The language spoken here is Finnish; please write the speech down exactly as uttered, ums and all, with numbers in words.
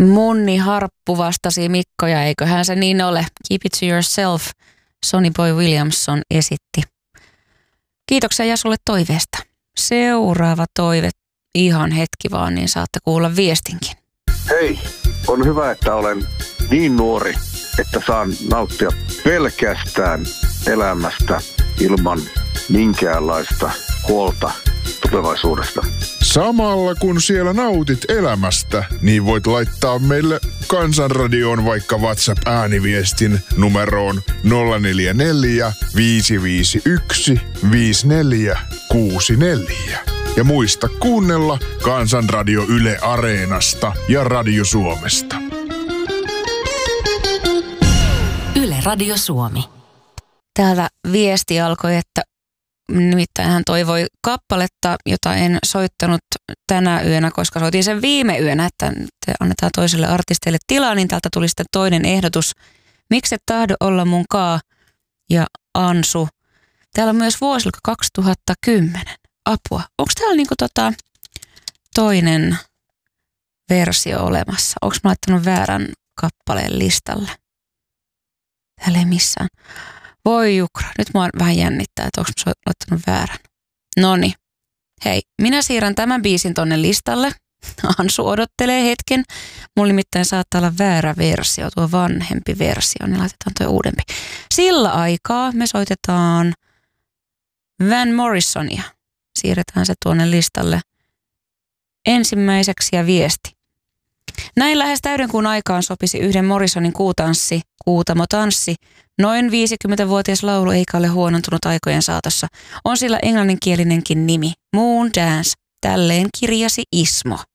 Munni Harppu vastasi Mikko, ja eiköhän se niin ole. Keep it to yourself, Sonny Boy Williamson esitti. Kiitoksia Jasulle toiveesta. Seuraava toive, ihan hetki vaan, niin saatte kuulla viestinkin. Hei, on hyvä, että olen niin nuori, että saan nauttia pelkästään elämästä ilman minkäänlaista huolta tulevaisuudesta. Samalla kun siellä nautit elämästä, niin voit laittaa meille Kansanradioon vaikka WhatsApp-ääniviestin numeroon nolla neljä neljä, viisi viisi yksi, viisi neljä kuusi neljä. Ja muista kuunnella Kansanradio Yle Areenasta ja Radio Suomesta. Yle Radio Suomi. Täältä viesti alkoi, että nimittäin hän toivoi kappaletta, jota en soittanut tänä yönä, koska soitin sen viime yönä, että annetaan toiselle artisteille tilaa, niin täältä tuli sitten toinen ehdotus. Miksi et tahdo olla mun kaa ja Ansu? Täällä on myös vuosilta kaksituhattakymmenen. Apua. Onko täällä niinku tota toinen versio olemassa? Onko mä laittanut väärän kappaleen listalle? Täällä ei missään. Voi jukra, nyt mua vähän jännittää, että onko mä laittanut väärän. Noniin. Hei, minä siirrän tämän biisin tonne listalle. Ansu odottelee hetken. Mulla nimittäin saattaa olla väärä versio, tuo vanhempi versio, niin laitetaan tuo uudempi. Sillä aikaa me soitetaan Van Morrisonia. Siirretään se tuonne listalle ensimmäiseksi ja viesti. Näin lähes täydenkuun aikaan sopisi yhden Morrisonin kuutanssi, kuutamotanssi. Noin viisikymmentävuotias laulu eikä ole huonontunut aikojen saatossa. On sillä englanninkielinenkin nimi, Moon Dance. Tälleen kirjasi Ismo.